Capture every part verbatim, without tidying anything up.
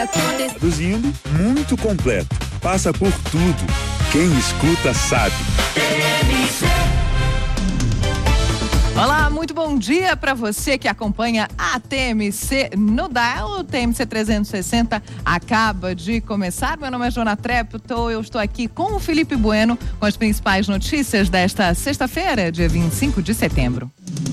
Traduzindo, muito completo. Passa por tudo. Quem escuta sabe. Olá, muito bom dia para você que acompanha a T M C no Dial. O T M C trezentos e sessenta acaba de começar. Meu nome é Jona Trepto, eu estou aqui com o Felipe Bueno com as principais notícias desta sexta-feira, dia vinte e cinco de setembro.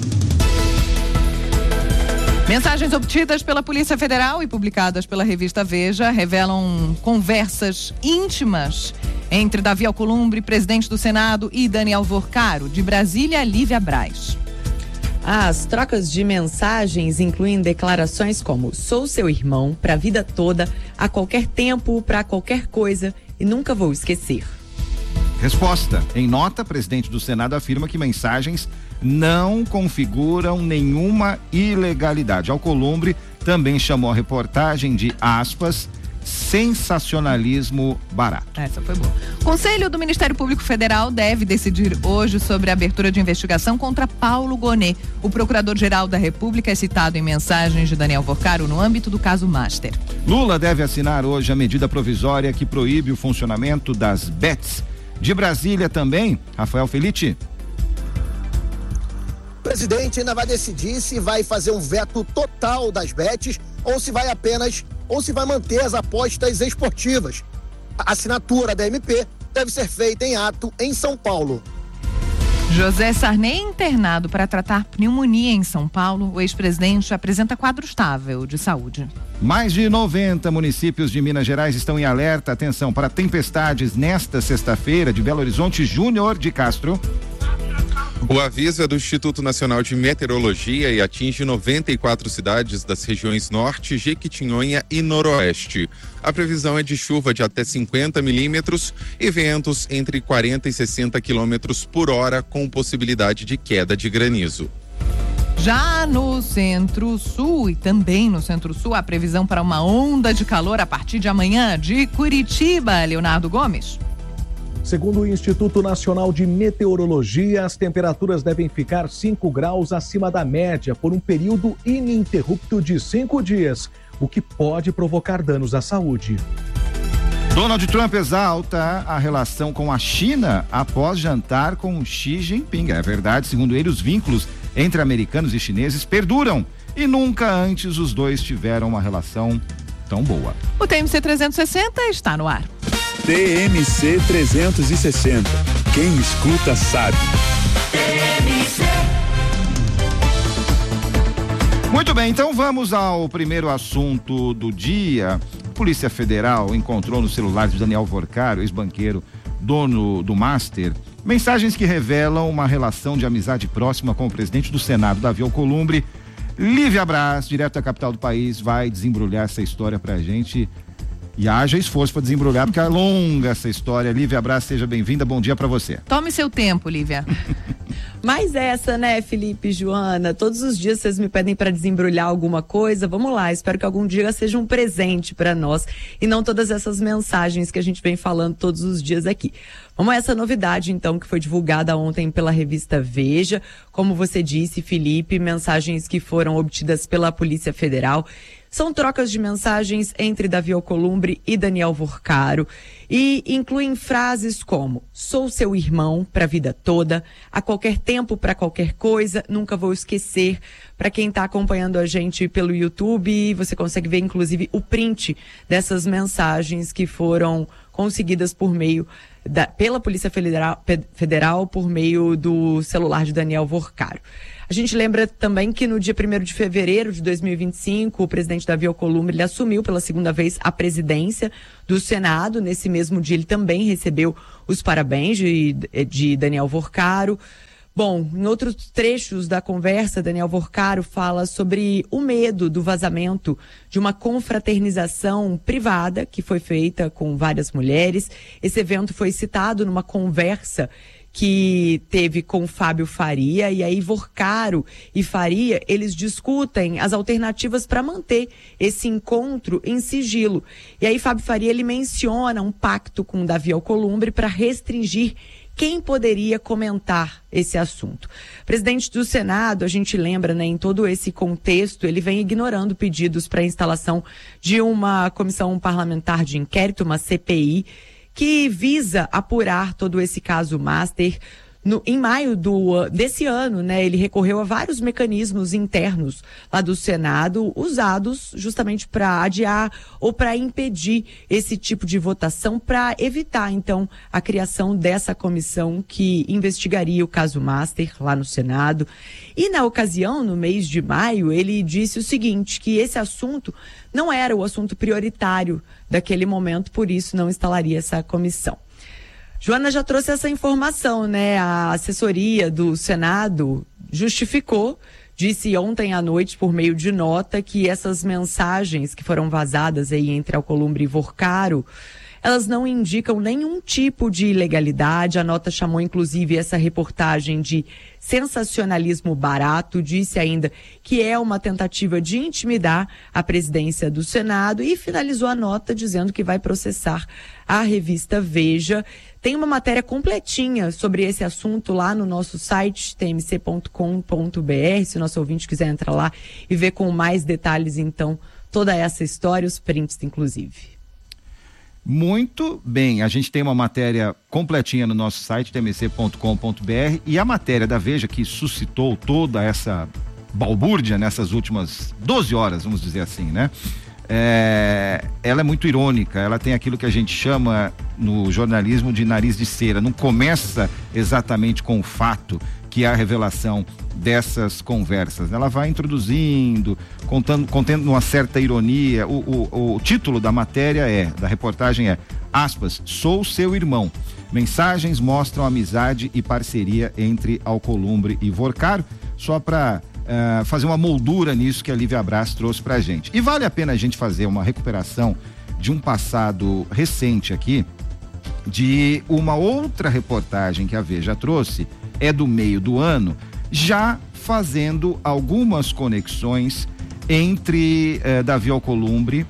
Mensagens obtidas pela Polícia Federal e publicadas pela revista Veja revelam conversas íntimas entre Davi Alcolumbre, presidente do Senado, e Daniel Vorcaro, de Brasília, Lívia Braz. As trocas de mensagens incluem declarações como: sou seu irmão para a vida toda, a qualquer tempo, para qualquer coisa e nunca vou esquecer. Resposta. Em nota, o presidente do Senado afirma que mensagens não configuram nenhuma ilegalidade. Alcolumbre também chamou a reportagem de, aspas, sensacionalismo barato. Essa foi boa. O Conselho do Ministério Público Federal deve decidir hoje sobre a abertura de investigação contra Paulo Gonet. O procurador-geral da República é citado em mensagens de Daniel Vorcaro no âmbito do caso Master. Lula deve assinar hoje a medida provisória que proíbe o funcionamento das bets. De Brasília também, Rafael Felitti. O presidente ainda vai decidir se vai fazer um veto total das bets ou se vai apenas, ou se vai manter as apostas esportivas. A assinatura da M P deve ser feita em ato em São Paulo. José Sarney, internado para tratar pneumonia em São Paulo, o ex-presidente apresenta quadro estável de saúde. Mais de noventa municípios de Minas Gerais estão em alerta, atenção, para tempestades nesta sexta-feira. De Belo Horizonte, Júnior de Castro. O aviso é do Instituto Nacional de Meteorologia e atinge noventa e quatro cidades das regiões Norte, Jequitinhonha e Noroeste. A previsão é de chuva de até cinquenta milímetros e ventos entre quarenta e sessenta quilômetros por hora, com possibilidade de queda de granizo. Já no Centro-Sul e também no Centro-Sul, a previsão para uma onda de calor a partir de amanhã. De Curitiba, Leonardo Gomes. Segundo o Instituto Nacional de Meteorologia, as temperaturas devem ficar cinco graus acima da média por um período ininterrupto de cinco dias, o que pode provocar danos à saúde. Donald Trump exalta a relação com a China após jantar com Xi Jinping. É verdade, segundo ele, os vínculos entre americanos e chineses perduram e nunca antes os dois tiveram uma relação tão boa. O T M C trezentos e sessenta está no ar. T M C trezentos e sessenta. Quem escuta sabe. Muito bem, então vamos ao primeiro assunto do dia. A Polícia Federal encontrou no celular de Daniel Vorcaro, ex-banqueiro, dono do Master, mensagens que revelam uma relação de amizade próxima com o presidente do Senado, Davi Alcolumbre. Lívia Braz, direto da capital do país, vai desembrulhar essa história pra gente. E haja esforço para desembrulhar, porque é longa essa história. Lívia Braz, seja bem-vinda, bom dia para você. Tome seu tempo, Lívia. Mas essa, né, Felipe e Joana, todos os dias vocês me pedem para desembrulhar alguma coisa, vamos lá, espero que algum dia seja um presente para nós e não todas essas mensagens que a gente vem falando todos os dias aqui. Vamos a essa novidade, então, que foi divulgada ontem pela revista Veja. Como você disse, Felipe, mensagens que foram obtidas pela Polícia Federal. São trocas de mensagens entre Davi Alcolumbre e Daniel Vorcaro e incluem frases como: sou seu irmão para a vida toda, a qualquer tempo, para qualquer coisa, nunca vou esquecer. Para quem está acompanhando a gente pelo YouTube, você consegue ver inclusive o print dessas mensagens que foram conseguidas por meio da, pela Polícia Federal, Federal por meio do celular de Daniel Vorcaro. A gente lembra também que no dia primeiro de fevereiro de dois mil e vinte e cinco, o presidente Davi Alcolumbre, ele assumiu pela segunda vez a presidência do Senado. Nesse mesmo dia, ele também recebeu os parabéns de, de Daniel Vorcaro. Bom, em outros trechos da conversa, Daniel Vorcaro fala sobre o medo do vazamento de uma confraternização privada que foi feita com várias mulheres. Esse evento foi citado numa conversa que teve com Fábio Faria, e aí Vorcaro e Faria, eles discutem as alternativas para manter esse encontro em sigilo. E aí Fábio Faria, ele menciona um pacto com Davi Alcolumbre para restringir quem poderia comentar esse assunto. O presidente do Senado, a gente lembra, né, em todo esse contexto, ele vem ignorando pedidos para a instalação de uma comissão parlamentar de inquérito, uma C P I, que visa apurar todo esse caso Master. No, em maio do, desse ano, né, ele recorreu a vários mecanismos internos lá do Senado, usados justamente para adiar ou para impedir esse tipo de votação, para evitar, então, a criação dessa comissão que investigaria o caso Master lá no Senado. E, na ocasião, no mês de maio, ele disse o seguinte, que esse assunto não era o assunto prioritário daquele momento, por isso não instalaria essa comissão. Joana já trouxe essa informação, né? A assessoria do Senado justificou, disse ontem à noite por meio de nota que essas mensagens que foram vazadas aí entre Alcolumbre e Vorcaro, elas não indicam nenhum tipo de ilegalidade. A nota chamou inclusive essa reportagem de sensacionalismo barato, disse ainda que é uma tentativa de intimidar a presidência do Senado e finalizou a nota dizendo que vai processar a revista Veja. Tem uma matéria completinha sobre esse assunto lá no nosso site, t m c ponto com ponto b r, se o nosso ouvinte quiser entrar lá e ver com mais detalhes, então, toda essa história, os prints, inclusive. Muito bem, a gente tem uma matéria completinha no nosso site, t m c ponto com ponto b r, e a matéria da Veja que suscitou toda essa balbúrdia nessas últimas doze horas, vamos dizer assim, né? É, ela é muito irônica, ela tem aquilo que a gente chama no jornalismo de nariz de cera, não começa exatamente com o fato que é a revelação dessas conversas, ela vai introduzindo, contando, contendo uma certa ironia. O, o, o título da matéria é, da reportagem é, aspas, sou seu irmão, mensagens mostram amizade e parceria entre Alcolumbre e Vorcaro, só para Uh, fazer uma moldura nisso que a Lívia Braz trouxe pra gente. E vale a pena a gente fazer uma recuperação de um passado recente aqui, de uma outra reportagem que a Veja trouxe, é do meio do ano, já fazendo algumas conexões entre uh, Davi Alcolumbre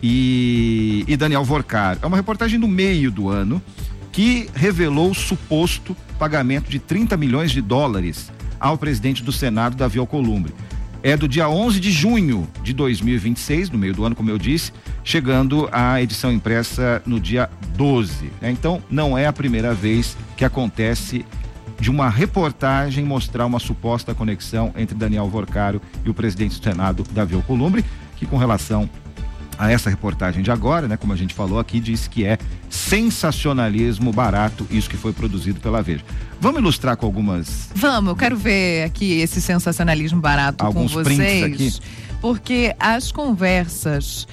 e, e Daniel Vorcaro. É uma reportagem do meio do ano que revelou o suposto pagamento de trinta milhões de dólares ao presidente do Senado, Davi Alcolumbre. É do dia onze de junho de dois mil e vinte e seis, no meio do ano, como eu disse, chegando à edição impressa no dia doze. Né? Então, não é a primeira vez que acontece de uma reportagem mostrar uma suposta conexão entre Daniel Vorcaro e o presidente do Senado, Davi Alcolumbre, que com relação a essa reportagem de agora, né, como a gente falou aqui, diz que é sensacionalismo barato, isso que foi produzido pela Veja. Vamos ilustrar com algumas... Vamos, eu quero ver aqui esse sensacionalismo barato alguns com vocês. Aqui. Porque as conversas,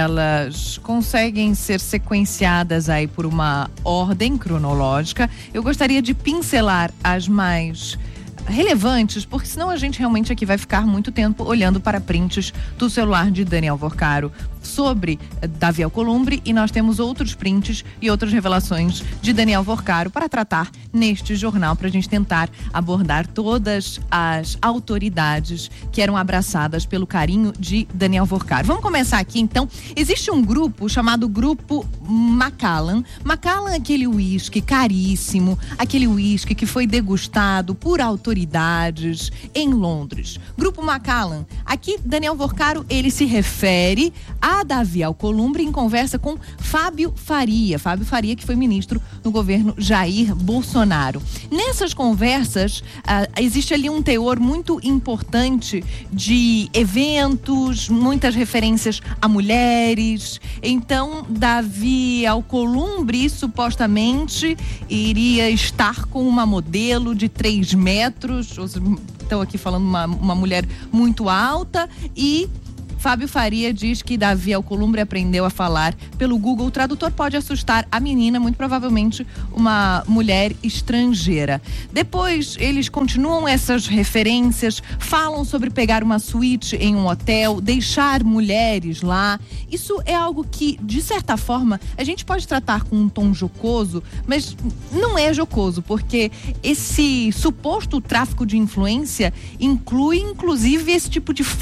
elas conseguem ser sequenciadas aí por uma ordem cronológica. Eu gostaria de pincelar as mais relevantes, porque senão a gente realmente aqui vai ficar muito tempo olhando para prints do celular de Daniel Vorcaro sobre Davi Alcolumbre, e nós temos outros prints e outras revelações de Daniel Vorcaro para tratar neste jornal, para a gente tentar abordar todas as autoridades que eram abraçadas pelo carinho de Daniel Vorcaro. Vamos começar aqui então. Existe um grupo chamado Grupo Macallan. Macallan é aquele uísque caríssimo, aquele uísque que foi degustado por autoridades em Londres. Grupo Macallan. Aqui Daniel Vorcaro, ele se refere a Davi Alcolumbre em conversa com Fábio Faria. Fábio Faria, que foi ministro no governo Jair Bolsonaro. Nessas conversas, ah, existe ali um teor muito importante de eventos, muitas referências a mulheres. Então, Davi Alcolumbre supostamente iria estar com uma modelo de três metros. Estou aqui falando uma, uma mulher muito alta, e Fábio Faria diz que Davi Alcolumbre aprendeu a falar pelo Google. O tradutor pode assustar a menina, muito provavelmente uma mulher estrangeira. Depois, eles continuam essas referências, falam sobre pegar uma suíte em um hotel, deixar mulheres lá. Isso é algo que, de certa forma, a gente pode tratar com um tom jocoso, mas não é jocoso, porque esse suposto tráfico de influência inclui, inclusive, esse tipo de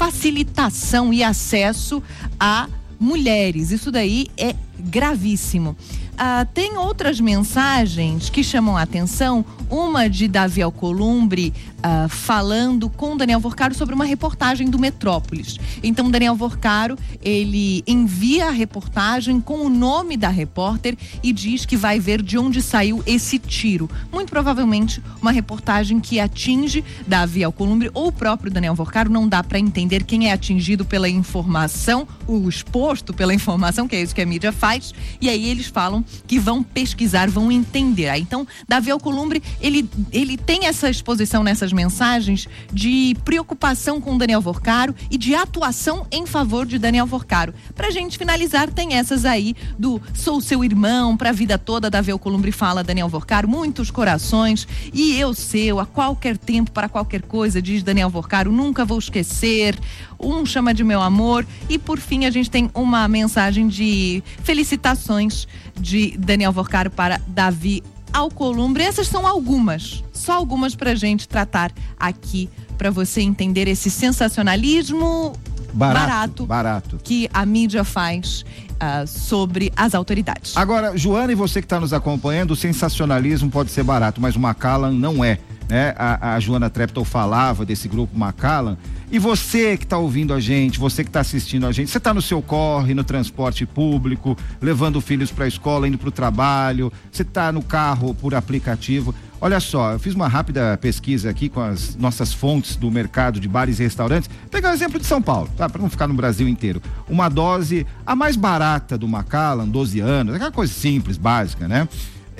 facilitação e acesso a mulheres. Isso daí é gravíssimo. uh, tem outras mensagens que chamam a atenção. Uma de Davi Alcolumbre uh, falando com Daniel Vorcaro sobre uma reportagem do Metrópolis. Então, Daniel Vorcaro, ele envia a reportagem com o nome da repórter e diz que vai ver de onde saiu esse tiro. Muito provavelmente uma reportagem que atinge Davi Alcolumbre ou o próprio Daniel Vorcaro. Não dá para entender quem é atingido pela informação, o exposto pela informação, que é isso que a mídia faz. E aí eles falam que vão pesquisar, vão entender. Aí, então, Davi Alcolumbre, ele, ele tem essa exposição nessas mensagens de preocupação com Daniel Vorcaro e de atuação em favor de Daniel Vorcaro. Pra gente finalizar, tem essas aí do sou seu irmão pra vida toda. Davi Alcolumbre fala Daniel Vorcaro, muitos corações e eu seu, a qualquer tempo, para qualquer coisa, diz Daniel Vorcaro, nunca vou esquecer. Um chama de meu amor. E por fim a gente tem uma mensagem de felicitações de Daniel Vorcaro para Davi Alcolumbre. Essas são algumas, só algumas pra gente tratar aqui, pra você entender esse sensacionalismo barato, barato, barato. que a mídia faz uh, sobre as autoridades. Agora, Joana, e você que está nos acompanhando, o sensacionalismo pode ser barato, mas o Macallan não é, né? A, a Joana Treptow falava desse grupo Macallan. E você que está ouvindo a gente, você que está assistindo a gente, você está no seu corre, no transporte público, levando filhos para a escola, indo para o trabalho, você está no carro por aplicativo. Olha só, eu fiz uma rápida pesquisa aqui com as nossas fontes do mercado de bares e restaurantes. Vou pegar o exemplo de São Paulo, tá? Para não ficar no Brasil inteiro. Uma dose, a mais barata do Macallan, doze anos, aquela coisa simples, básica, né?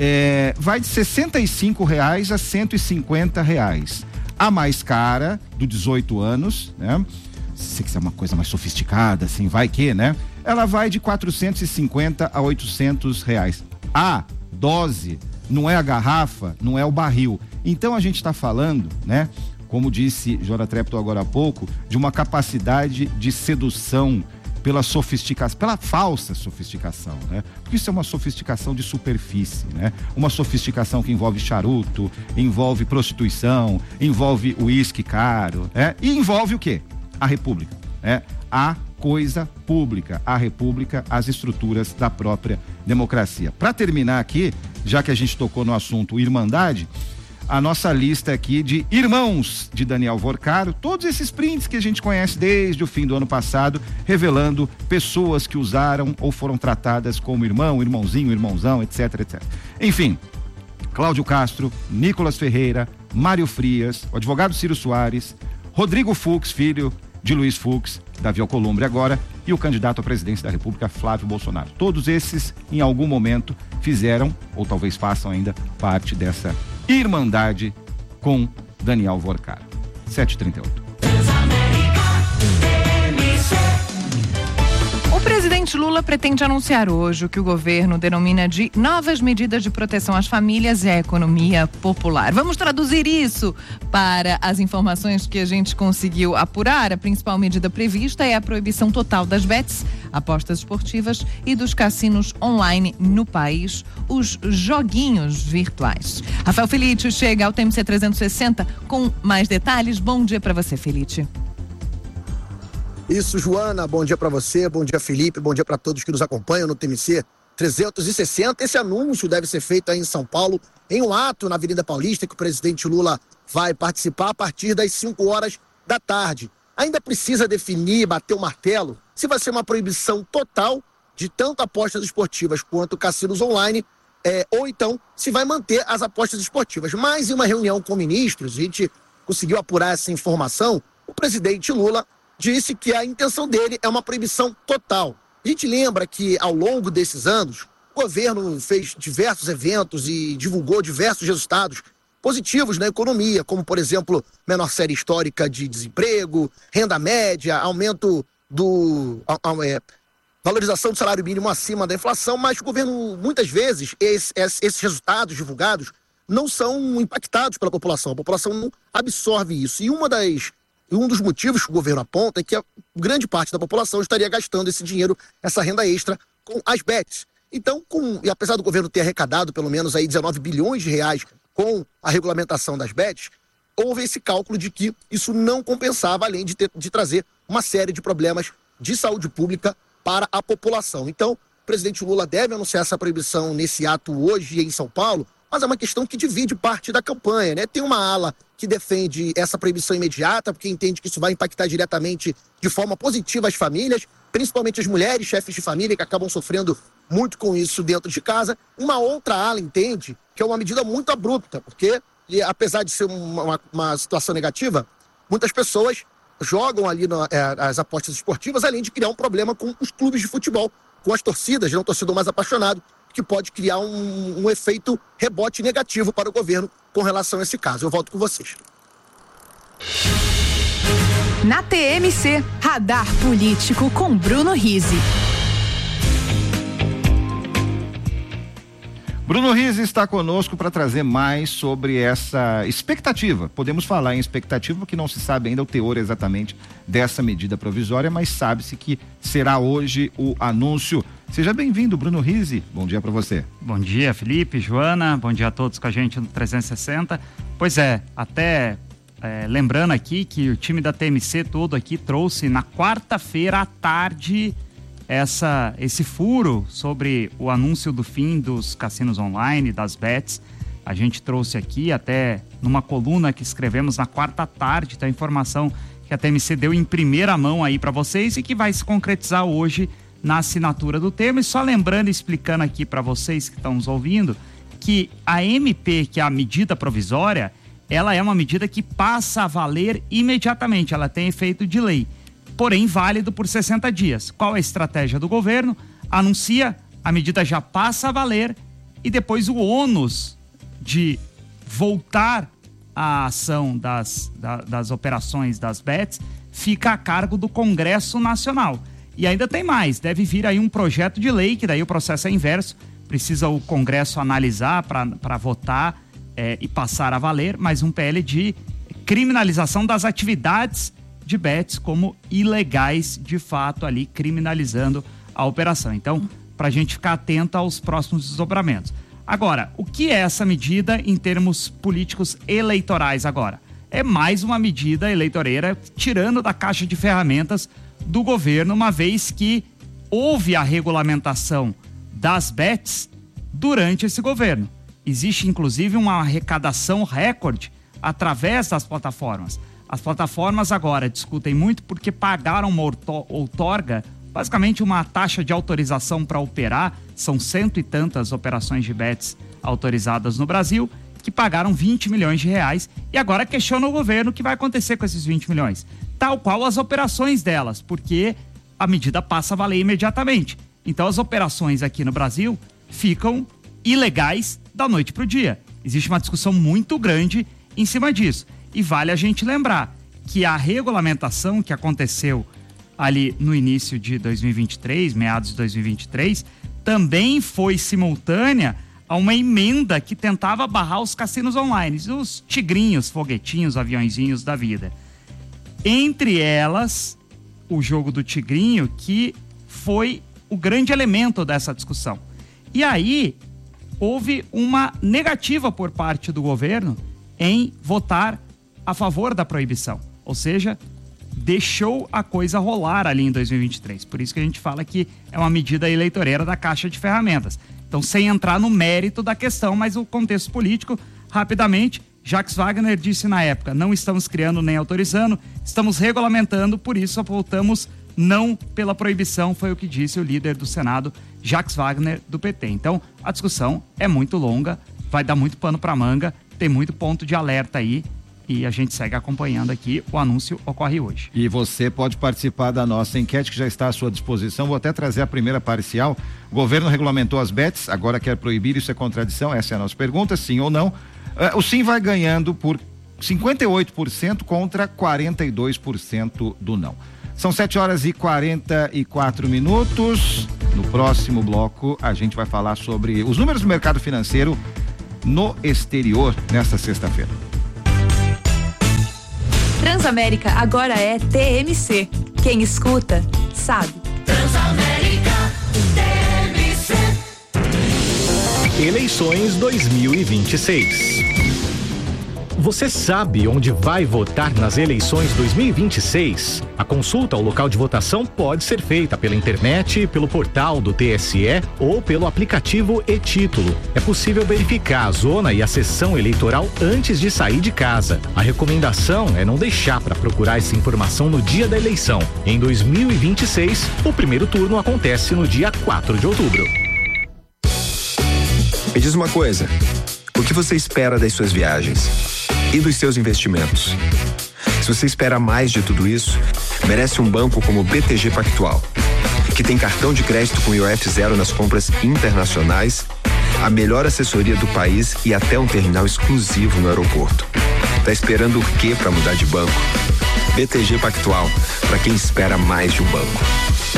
É, vai de sessenta e cinco reais a cento e cinquenta reais. A mais cara, do dezoito anos, né? Se quiser uma coisa mais sofisticada, assim, vai que, né? Ela vai de quatrocentos e cinquenta a oitocentos reais. A dose não é a garrafa, não é o barril. Então a gente está falando, né? Como disse Joana Treptow agora há pouco, de uma capacidade de sedução pela sofisticação, pela falsa sofisticação, né? Porque isso é uma sofisticação de superfície, né? Uma sofisticação que envolve charuto, envolve prostituição, envolve uísque caro, né? E envolve o quê? A república, né? A coisa pública, a república, as estruturas da própria democracia. Para terminar aqui, já que a gente tocou no assunto Irmandade, a nossa lista aqui de irmãos de Daniel Vorcaro, todos esses prints que a gente conhece desde o fim do ano passado, revelando pessoas que usaram ou foram tratadas como irmão, irmãozinho, irmãozão, etc, etcétera. Enfim, Cláudio Castro, Nicolas Ferreira, Mário Frias, o advogado Ciro Soares, Rodrigo Fux, filho de Luiz Fux, Davi Alcolumbre agora, e o candidato à presidência da República, Flávio Bolsonaro. Todos esses, em algum momento, fizeram, ou talvez façam ainda, parte dessa irmandade com Daniel Vorcaro. sete e trinta e oito. O presidente Lula pretende anunciar hoje o que o governo denomina de novas medidas de proteção às famílias e à economia popular. Vamos traduzir isso para as informações que a gente conseguiu apurar. A principal medida prevista é a proibição total das bets, apostas esportivas e dos cassinos online no país, os joguinhos virtuais. Rafael Felite chega ao T M C trezentos e sessenta com mais detalhes. Bom dia para você, Felite. Isso, Joana, bom dia para você, bom dia, Felipe, bom dia para todos que nos acompanham no T M C trezentos e sessenta. Esse anúncio deve ser feito aí em São Paulo, em um ato na Avenida Paulista, que o presidente Lula vai participar a partir das cinco horas da tarde. Ainda precisa definir, bater o martelo, se vai ser uma proibição total de tanto apostas esportivas quanto cassinos online, é, ou então se vai manter as apostas esportivas. Mas em uma reunião com ministros, a gente conseguiu apurar essa informação, o presidente Lula disse que a intenção dele é uma proibição total. A gente lembra que, ao longo desses anos, o governo fez diversos eventos e divulgou diversos resultados positivos na economia, como, por exemplo, menor série histórica de desemprego, renda média, aumento do... A, a, é, valorização do salário mínimo acima da inflação, mas o governo, muitas vezes, esse, esses resultados divulgados não são impactados pela população. A população não absorve isso. E uma das... E um dos motivos que o governo aponta é que a grande parte da população estaria gastando esse dinheiro, essa renda extra, com as bets. Então, com, e apesar do governo ter arrecadado pelo menos aí dezenove bilhões de reais com a regulamentação das bets, houve esse cálculo de que isso não compensava, além de, ter, de trazer uma série de problemas de saúde pública para a população. Então, presidente Lula deve anunciar essa proibição nesse ato hoje em São Paulo, mas é uma questão que divide parte da campanha, né? Tem uma ala que defende essa proibição imediata, porque entende que isso vai impactar diretamente, de forma positiva, as famílias, principalmente as mulheres, chefes de família, que acabam sofrendo muito com isso dentro de casa. Uma outra ala entende que é uma medida muito abrupta, porque, apesar de ser uma, uma, uma situação negativa, muitas pessoas jogam ali no, é, as apostas esportivas, além de criar um problema com os clubes de futebol, com as torcidas, um torcedor mais apaixonado, que pode criar um, um efeito rebote negativo para o governo com relação a esse caso. Eu volto com vocês. Na T M C, Radar Político com Bruno Rizzi. Bruno Rizzi está conosco para trazer mais sobre essa expectativa. Podemos falar em expectativa porque não se sabe ainda o teor exatamente dessa medida provisória, mas sabe-se que será hoje o anúncio. Seja bem-vindo, Bruno Rizzi. Bom dia para você. Bom dia, Felipe, Joana. Bom dia a todos com a gente no trezentos e sessenta. Pois é, até é, lembrando aqui que o time da T M C todo aqui trouxe na quarta-feira à tarde essa, esse furo sobre o anúncio do fim dos cassinos online, das bets. A gente trouxe aqui até numa coluna que escrevemos na quarta tarde, tá? A informação que a T M C deu em primeira mão aí para vocês e que vai se concretizar hoje na assinatura do termo. E só lembrando e explicando aqui para vocês que estão nos ouvindo que a M P, que é a medida provisória, ela é uma medida que passa a valer imediatamente, ela tem efeito de lei, porém válido por sessenta dias. Qual é a estratégia do governo? Anuncia, a medida já passa a valer e depois o ônus de voltar à ação das, da, das operações das bets fica a cargo do Congresso Nacional. E ainda tem mais, deve vir aí um projeto de lei, que daí o processo é inverso, precisa o Congresso analisar para votar é, e passar a valer, mas um P L de criminalização das atividades de bets como ilegais, de fato, ali criminalizando a operação. Então, para a gente ficar atento aos próximos desdobramentos. Agora, o que é essa medida em termos políticos eleitorais agora? É mais uma medida eleitoreira tirando da caixa de ferramentas do governo, uma vez que houve a regulamentação das bets durante esse governo. Existe, inclusive, uma arrecadação recorde através das plataformas. As plataformas agora discutem muito porque pagaram uma outorga, basicamente uma taxa de autorização para operar, são cento e tantas operações de bets autorizadas no Brasil, que pagaram vinte milhões de reais e agora questionam o governo o que vai acontecer com esses vinte milhões. Tal qual as operações delas, porque a medida passa a valer imediatamente. Então as operações aqui no Brasil ficam ilegais da noite para o dia. Existe uma discussão muito grande em cima disso. E vale a gente lembrar que a regulamentação que aconteceu ali no início de dois mil e vinte e três, meados de dois mil e vinte e três, também foi simultânea a uma emenda que tentava barrar os cassinos online, os tigrinhos, foguetinhos, aviãozinhos da vida. Entre elas, o jogo do tigrinho, que foi o grande elemento dessa discussão. E aí, houve uma negativa por parte do governo em votar a favor da proibição, ou seja, deixou a coisa rolar ali em dois mil e vinte e três. Por isso que a gente fala que é uma medida eleitoreira da caixa de ferramentas. Então, sem entrar no mérito da questão, mas o contexto político, rapidamente, Jacques Wagner disse na época, não estamos criando nem autorizando, estamos regulamentando, por isso votamos não pela proibição, foi o que disse o líder do Senado, Jacques Wagner, do P T. Então, a discussão é muito longa, vai dar muito pano para manga, tem muito ponto de alerta aí, e a gente segue acompanhando aqui, o anúncio ocorre hoje. E você pode participar da nossa enquete que já está à sua disposição, vou até trazer a primeira parcial. O governo regulamentou as bets, agora quer proibir, isso é contradição? Essa é a nossa pergunta, sim ou não? Uh, o sim vai ganhando por cinquenta e oito por cento contra quarenta e dois por cento do não. São sete horas e quarenta e quatro minutos. No próximo bloco a gente vai falar sobre os números do mercado financeiro no exterior nesta sexta-feira. Transamérica agora é T M C. Quem escuta, sabe. Transamérica, T M C. Eleições dois mil e vinte e seis. Você sabe onde vai votar nas eleições dois mil e vinte e seis? A consulta ao local de votação pode ser feita pela internet, pelo portal do T S E ou pelo aplicativo e-Título. É possível verificar a zona e a sessão eleitoral antes de sair de casa. A recomendação é não deixar para procurar essa informação no dia da eleição. Em dois mil e vinte e seis, o primeiro turno acontece no dia quatro de outubro. Me diz uma coisa, o que você espera das suas viagens e dos seus investimentos? Se você espera mais de tudo isso, merece um banco como o B T G Pactual, que tem cartão de crédito com I O F zero nas compras internacionais, a melhor assessoria do país e até um terminal exclusivo no aeroporto. Tá esperando o quê para mudar de banco? B T G Pactual, para quem espera mais de um banco.